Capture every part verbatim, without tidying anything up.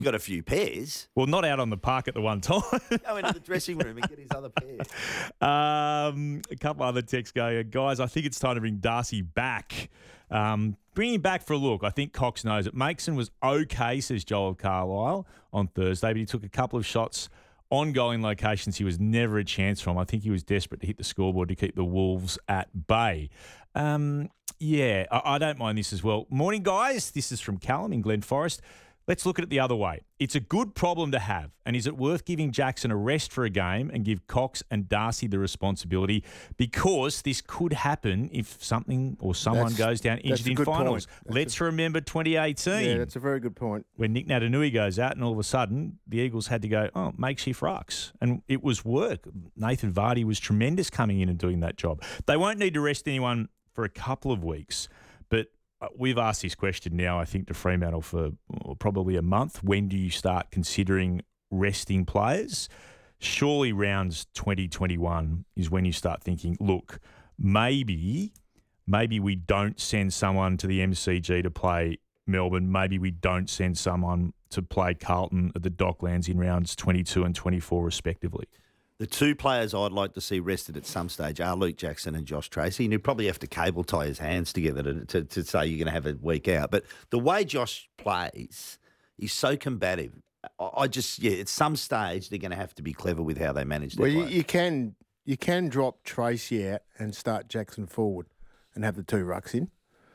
got a few pairs. Well, not out on the park at the one time. Go into the dressing room and get his other pairs. Um, a couple other texts go, guys, I think it's time to bring Darcy back. Um, bring him back for a look. I think Cox knows it. Makeson was okay, says Joel Carlisle, on Thursday, but he took a couple of shots on going locations he was never a chance from. I think he was desperate to hit the scoreboard to keep the Wolves at bay. Um, yeah, I, I don't mind this as well. Morning, guys. This is from Callum in Glen Forest. Let's look at it the other way. It's a good problem to have, and is it worth giving Jackson a rest for a game and give Cox and Darcy the responsibility? Because this could happen if something or someone That's- goes down injured in good finals. point. That's Let's remember twenty eighteen. Yeah, that's a very good point. When Nick Natanui goes out and all of a sudden the Eagles had to go, oh, makeshift rucks. And it was work. Nathan Vardy was tremendous coming in and doing that job. They won't need to rest anyone for a couple of weeks, but we've asked this question now, I think, to Fremantle for probably a month. When do you start considering resting players? Surely rounds twenty twenty-one is when you start thinking, look, maybe, maybe we don't send someone to the M C G to play Melbourne. Maybe we don't send someone to play Carlton at the Docklands in rounds twenty-two and twenty-four respectively. The two players I'd like to see rested at some stage are Luke Jackson and Josh Tracy. And he'd probably have to cable tie his hands together to, to, to say you're going to have a week out. But the way Josh plays, he's so combative. I, I just, yeah, at some stage they're going to have to be clever with how they manage their Well, you, play. you can you can drop Tracy out and start Jackson forward and have the two rucks in.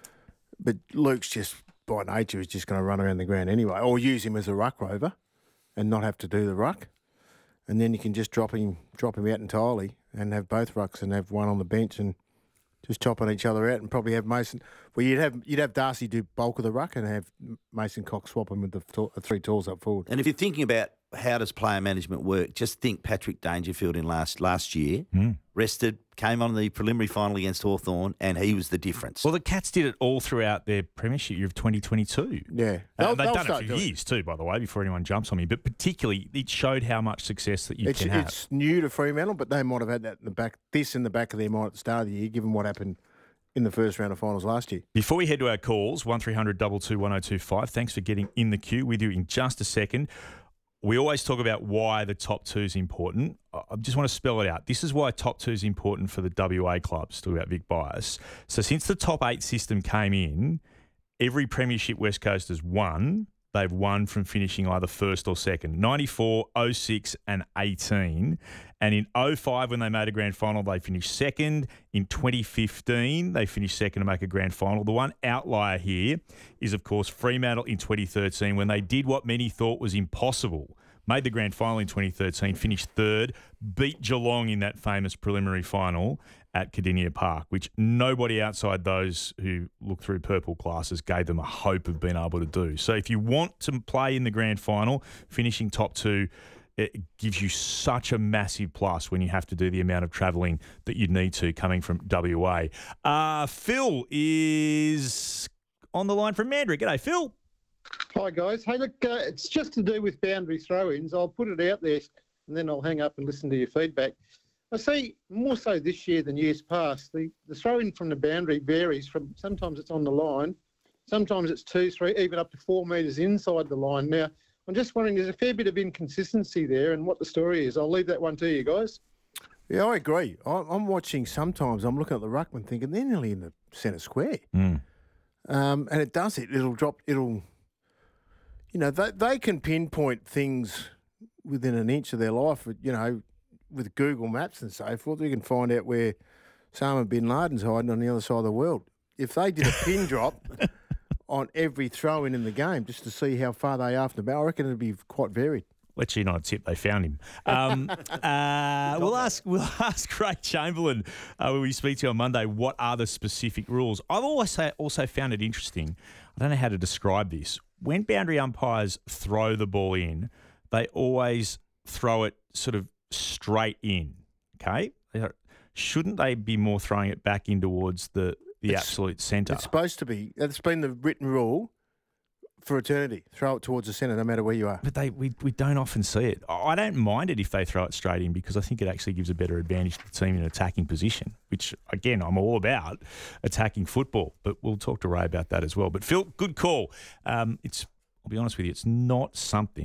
But Luke's just, by nature, is just going to run around the ground anyway, or use him as a ruck rover and not have to do the ruck. And then you can just drop him drop him out entirely and have both rucks and have one on the bench and just chopping each other out and probably have Mason. Well, you'd have you'd have Darcy do bulk of the ruck and have Mason Cox swap him with the to- three tools up forward. And if you're thinking about how does player management work, just think Patrick Dangerfield in last last year, Mm. rested, came on the preliminary final against Hawthorn, and he was the difference. Well, the Cats did it all throughout their premiership year of twenty twenty-two. Yeah. Uh, They'll- they've they'll done it start for doing it. years too, by the way, before anyone jumps on me. But particularly, it showed how much success that you It's, can have. it's new to Fremantle, but they might have had that in the back, this in the back of their mind at the start of the year, given what happened in the first round of finals last year. Before we head to our calls, one three hundred two two one oh two five, thanks for getting in the queue. With you in just a second. We always talk about why the top two is important. I just want to spell it out. This is why top two is important for the W A clubs, talk about Vic Bias. So since the top eight system came in, every premiership West Coast has won. They've won from finishing either first or second. ninety-four, oh six and eighteen. And in oh five, when they made a grand final, they finished second. In twenty fifteen, they finished second to make a grand final. The one outlier here is, of course, Fremantle in twenty thirteen, when they did what many thought was impossible. Made the grand final in twenty thirteen, finished third, beat Geelong in that famous preliminary final at Cardinia Park, which nobody outside those who look through purple glasses gave them a hope of being able to do. So if you want to play in the grand final, finishing top two, it gives you such a massive plus when you have to do the amount of travelling that you'd need to coming from W A. Uh, Phil is on the line from Mandurah. G'day, Phil. Hi, guys. Hey, look, uh, it's just to do with boundary throw-ins. I'll put it out there and then I'll hang up and listen to your feedback. I see more so this year than years past. The, the throw-in from the boundary varies from sometimes it's on the line, sometimes it's two, three, even up to four metres inside the line. Now, I'm just wondering, there's a fair bit of inconsistency there and what the story is. I'll leave that one to you guys. Yeah, I agree. I, I'm watching sometimes, I'm looking at the ruckman thinking they're nearly in the centre square. Mm. Um, and it does it. It'll drop, it'll, you know, they, they can pinpoint things within an inch of their life, you know, with Google Maps and so forth. You can find out where Osama bin Laden's hiding on the other side of the world. If they did a pin drop on every throw-in in the game just to see how far they are from the ball, I reckon it'd be quite varied. Let you know a tip. They found him. Um, uh, we'll ask. We'll ask Craig Chamberlain uh, when we speak to you on Monday. What are the specific rules? I've always also found it interesting. I don't know how to describe this. When boundary umpires throw the ball in, they always throw it sort of straight in. Okay, shouldn't they be more throwing it back in towards the the It's- absolute centre? It's supposed to be. That's been the written rule for eternity. Throw it towards the centre no matter where you are. But they we, we don't often see it. I don't mind it if they throw it straight in because I think it actually gives a better advantage to the team in an attacking position, which, again, I'm all about attacking football. But we'll talk to Ray about that as well. But, Phil, good call. Um, it's I'll be honest with you, it's not something